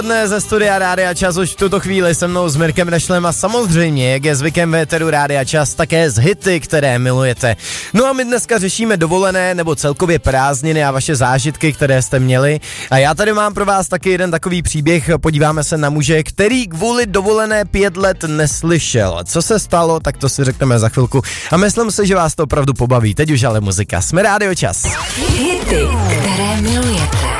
Dnes ze studia Rádia Čas už v tuto chvíli se mnou s Mirkem Nešlem a samozřejmě, jak je zvykem ve éteru Rádia Čas, také z hity, které milujete. No a my dneska řešíme dovolené nebo celkově prázdniny a vaše zážitky, které jste měli. A já tady mám pro vás taky jeden takový příběh, podíváme se na muže, který kvůli dovolené 5 let neslyšel. Co se stalo, tak to si řekneme za chvilku. A myslím si, že vás to opravdu pobaví. Teď už ale muzika. Jsme Rádio Čas. Hity, které milujete.